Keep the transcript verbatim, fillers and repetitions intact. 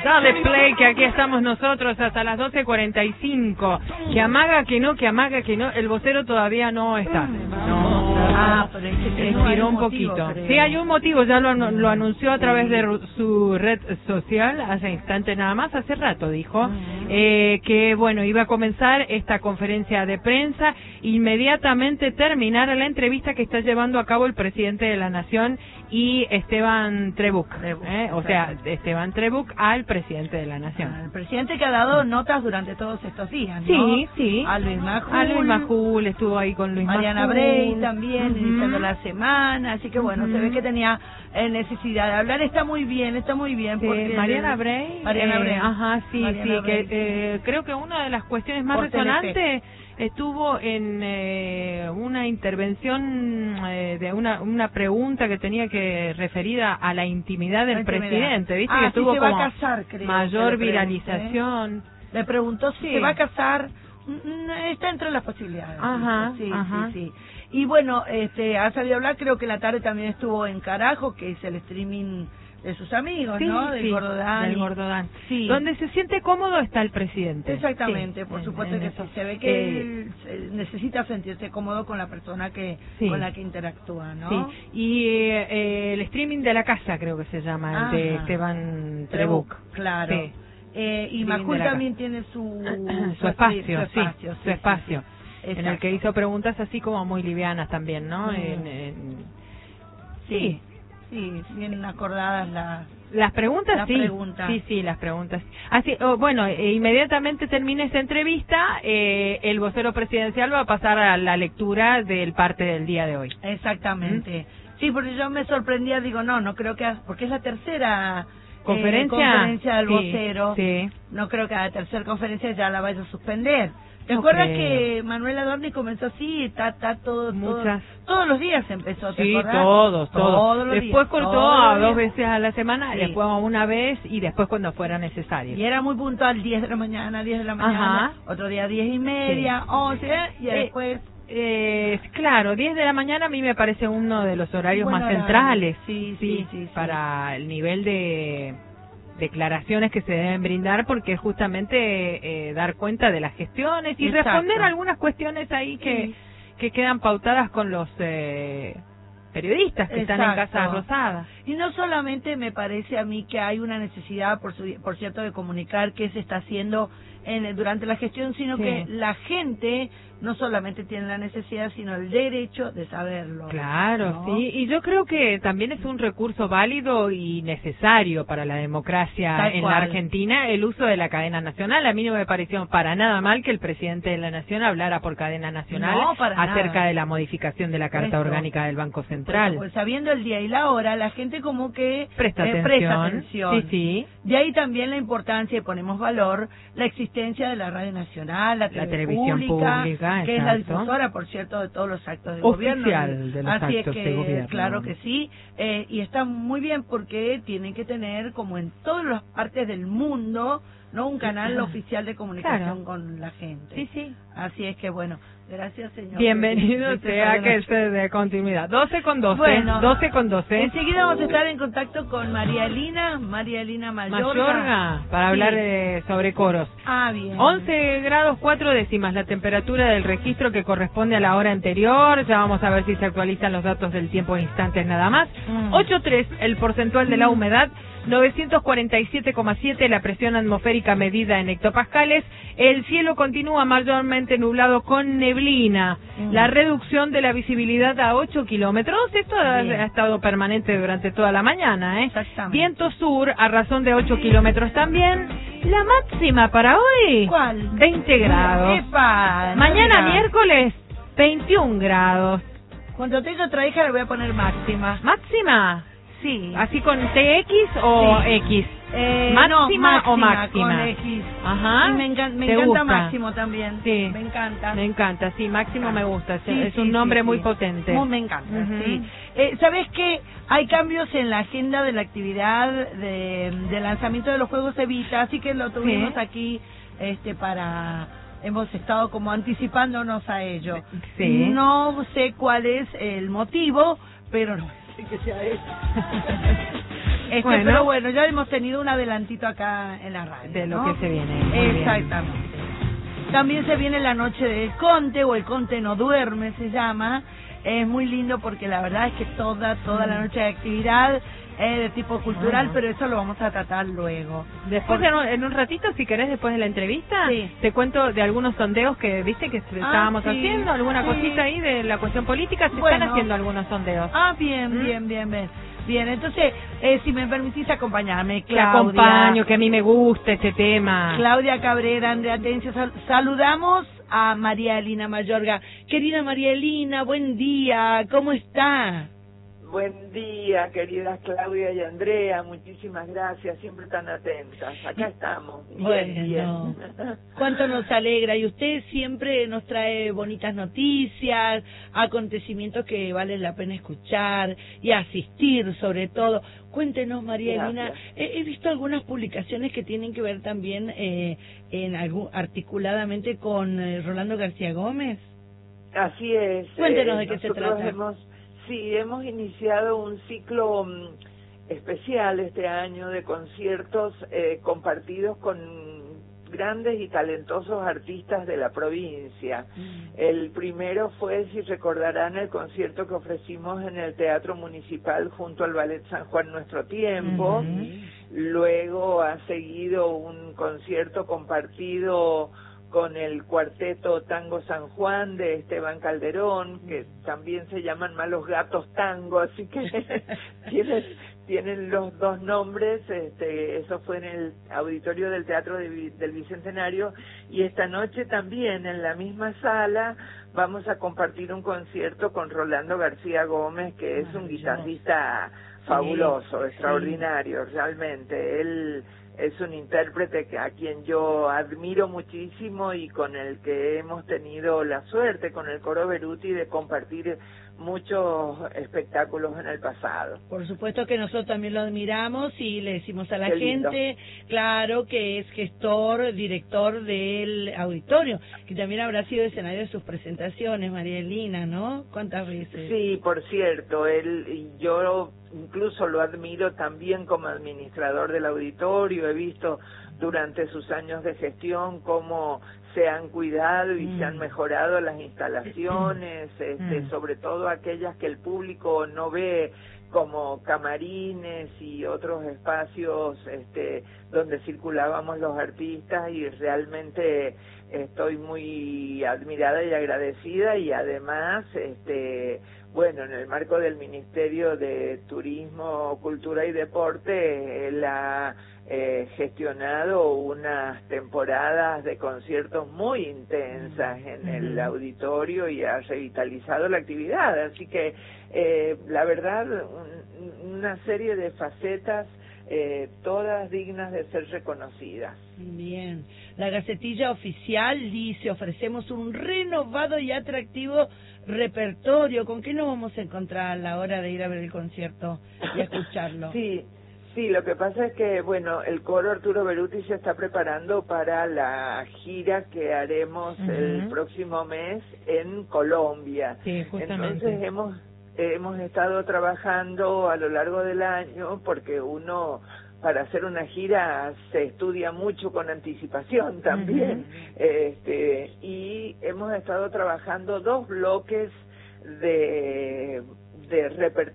Dale play, que aquí estamos nosotros hasta las doce cuarenta y cinco. Que amaga que no, que amaga que no. El vocero todavía no está. No. Ah, pero es que Se no hay estiró un motivo, poquito. creo. Sí, hay un motivo, ya lo, anu- lo anunció a través de ru- su red social hace instante nada más, hace rato dijo, eh, que bueno, iba a comenzar esta conferencia de prensa, inmediatamente terminara la entrevista que está llevando a cabo el presidente de la Nación y Esteban Trebuch, ¿eh? O sea, Esteban Trebuch al presidente de la Nación. El presidente que ha dado notas durante todos estos días, ¿no? Sí, sí. A Luis Majul. A Luis Majul, estuvo ahí con Luis Mariana Majul. Brey también, Ujú. iniciando la semana, así que bueno, Ujú. se ve que tenía eh, necesidad de hablar. Está muy bien, está muy bien. Sí, Porque Mariana Brey. Mariana eh, Brey. Ajá, sí, Mariana sí, Brey. que eh, creo que una de las cuestiones más Por resonantes estuvo en eh, una intervención eh, de una una pregunta que tenía que referida a la intimidad del La intimidad. presidente, ¿viste? Ah, que sí, tuvo se va como a casar, creo, mayor que le pregunté. viralización. Le preguntó si Sí. se va a casar. Mm, Está entre las posibilidades. Ajá, sí, ajá. sí, sí. Y bueno, este, ha salido a hablar, creo que la tarde también estuvo en Carajo, que es el streaming de sus amigos, Sí, ¿no? Del sí, Gordodán. del Gordodán. Sí. Donde se siente cómodo está el presidente. Exactamente, Sí, por en- supuesto en que eso. sí. Se ve que Eh, él se- necesita sentirse cómodo con la persona que Sí. con la que interactúa, ¿no? Sí, y eh, eh, el streaming de la casa creo que se llama, el de Ajá. Esteban Trebuch, Trebuch. claro. Sí. Eh, y Streaming Majul de la también casa. tiene su, Su espacio, su sí, espacio, su sí, espacio, sí, en el exacto. que hizo preguntas así como muy livianas también, ¿no? Mm. En- en- Sí, sí, bien acordadas las... Las preguntas, Las sí. preguntas. Sí, sí, las preguntas. Así, oh, bueno, eh, inmediatamente termina esta entrevista, eh, el vocero presidencial va a pasar a la lectura del parte del día de hoy. Exactamente. Sí, porque yo me sorprendía, digo, no, no creo que... Porque es la tercera... eh, ¿Conferencia? conferencia del Sí, vocero. sí. No creo que a la tercera conferencia ya la vaya a suspender. ¿Te No acuerdas creo. que Manuel Adorni comenzó así? Está, está todo, todo, Muchas. todos los días empezó, ¿te Sí, acordás? todos, todos. Todos los Después días, cortó todos a los dos días. veces a la semana, Sí. después a una vez y después cuando fuera necesario. Y era muy puntual, diez de la mañana, diez de la mañana, Ajá. otro día diez y media, Sí. once, y Eh, después... Eh, claro, diez de la mañana a mí me parece uno de los horarios Buen más horario. centrales, Sí, sí, sí, sí. para el nivel de declaraciones que se deben brindar, porque es justamente eh, dar cuenta de las gestiones y Exacto. responder algunas cuestiones ahí que, Sí. que quedan pautadas con los eh, periodistas que están en Exacto. Casa Rosada. Y no solamente me parece a mí que hay una necesidad, por, su- por cierto, de comunicar qué se está haciendo en, durante la gestión, sino Sí. que la gente no solamente tiene la necesidad, sino el derecho de saberlo. Claro, ¿no? sí, y yo creo que también es un recurso válido y necesario para la democracia Tal en cual. la Argentina el uso de la cadena nacional. A mí no me pareció para nada mal que el presidente de la Nación hablara por cadena nacional No, para acerca nada. de la modificación de la Carta Eso. Orgánica del Banco Central. Pues sabiendo el día y la hora, la gente como que Presta eh, atención. presta atención. Sí, sí. De ahí también la importancia, y ponemos valor, la existencia de la Radio Nacional, la, La TV televisión pública, pública, que es la exacto. difusora, por cierto, de todos los actos de Oficial gobierno. de los Así actos es que, de gobierno. claro que sí, eh, y está muy bien porque tienen que tener, como en todas las partes del mundo, no un canal oficial de comunicación Claro. con la gente. Sí, sí. Así es que, bueno, gracias, señor. Bienvenido Viste, sea Fabiana. que se dé continuidad. doce con doce. Bueno, doce con doce. Enseguida vamos a estar en contacto con María Elina, María Elina Mayorga. Mayorga, para Sí. hablar de, sobre coros. Ah, bien. once grados cuatro décimas la temperatura del registro que corresponde a la hora anterior. Ya vamos a ver si se actualizan los datos del tiempo en instantes nada más. Mm. ocho coma tres el porcentual de la humedad. novecientos cuarenta y siete coma siete la presión atmosférica medida en hectopascales. El cielo continúa mayormente nublado con neblina. Mm. La reducción de la visibilidad a ocho kilómetros. Esto ha, Bien. ha estado permanente durante toda la mañana, ¿eh? Exactamente. Viento sur a razón de ocho kilómetros también. La máxima para hoy, ¿Cuál? veinte grados. ¡Epa! no Mañana diga. miércoles, veintiún grados. Cuando tenga otra hija le voy a poner máxima. Máxima, Sí. así con T X o Sí. X. Eh, ¿Máxima no, o máxima? Con X. Ajá. Y me, encan- me ¿Te encanta gusta? Máximo también. Sí. Me encanta. Me encanta, sí, máximo me gusta. Es, Sí, es sí, un nombre sí, muy sí. potente. Muy me encanta, Ujú. sí. Eh, ¿Sabes qué? Hay cambios en la agenda de la actividad de, de lanzamiento de los Juegos Evita, así que lo tuvimos Sí. aquí este para... Hemos estado como anticipándonos a ello. Sí. No sé cuál es el motivo, pero no sé que sea eso. Este, bueno. Pero bueno, ya hemos tenido un adelantito acá en la radio, de lo ¿no? que se viene. Muy Exactamente. Bien. También se viene la noche del Conte, o el Conte no duerme se llama. Es muy lindo porque la verdad es que toda, toda la noche de actividad es de tipo cultural, bueno. Pero eso lo vamos a tratar luego. Después, Por... en, un, en un ratito, si querés, después de la entrevista, sí. te cuento de algunos sondeos que, viste, que ah, estábamos sí, haciendo, alguna sí. cosita ahí de la cuestión política, se bueno. están haciendo algunos sondeos. Ah, bien, ¿Mm? bien, bien, bien. Bien, entonces, eh, si me permitís acompañarme, Claudia. Te acompaño, que a mí me gusta este tema. Claudia Cabrera, Andrea Tencio, sal saludamos a María Elina Mayorga. Querida María Elina, buen día, ¿cómo está? Buen día, queridas Claudia y Andrea, muchísimas gracias, siempre tan atentas. Acá estamos. Bien, bueno, bien. Cuánto nos alegra, y usted siempre nos trae bonitas noticias, acontecimientos que valen la pena escuchar y asistir sobre todo. Cuéntenos, María Elina, he, he visto algunas publicaciones que tienen que ver también eh, en algún, articuladamente con eh, Rolando García Gómez. Así es. Cuéntenos eh, de qué se trata. Hemos... Sí, hemos iniciado un ciclo um, especial este año de conciertos eh, compartidos con grandes y talentosos artistas de la provincia. Mm. El primero fue, si recordarán, el concierto que ofrecimos en el Teatro Municipal junto al Ballet San Juan Nuestro Tiempo. Mm-hmm. Luego ha seguido un concierto compartido con el cuarteto Tango San Juan de Esteban Calderón, que también se llaman Malos Gatos Tango, así que tienen, tienen los dos nombres. Este, eso fue en el auditorio del Teatro de, del Bicentenario, y esta noche también en la misma sala vamos a compartir un concierto con Rolando García Gómez, que es un guitarrista fabuloso, sí, extraordinario, sí. Realmente. Él es un intérprete que, a quien yo admiro muchísimo y con el que hemos tenido la suerte, con el Coro Beruti, de compartir muchos espectáculos en el pasado. Por supuesto que nosotros también lo admiramos y le decimos a la Qué gente, lindo. Claro, que es gestor, director del auditorio, que también habrá sido escenario de sus presentaciones, María Elina, ¿no? ¿Cuántas veces? Sí, por cierto, él, yo incluso lo admiro también como administrador del auditorio. He visto durante sus años de gestión cómo se han cuidado y mm. se han mejorado las instalaciones, este, mm. sobre todo aquellas que el público no ve, como camarines y otros espacios este, donde circulábamos los artistas, y realmente estoy muy admirada y agradecida. Y además, este, bueno, en el marco del Ministerio de Turismo, Cultura y Deporte, él ha eh, gestionado unas temporadas de conciertos muy intensas en el auditorio y ha revitalizado la actividad. Así que, eh, la verdad, un, una serie de facetas, eh, todas dignas de ser reconocidas. Bien. La Gacetilla Oficial dice: ofrecemos un renovado y atractivo repertorio. ¿Con qué nos vamos a encontrar a la hora de ir a ver el concierto y a escucharlo? Sí, sí, lo que pasa es que, bueno, el coro Arturo Beruti se está preparando para la gira que haremos uh-huh. el próximo mes en Colombia. Sí, justamente. Entonces hemos, hemos estado trabajando a lo largo del año, porque uno, para hacer una gira, se estudia mucho con anticipación también. Uh-huh. este, y hemos estado trabajando dos bloques de, de repertorio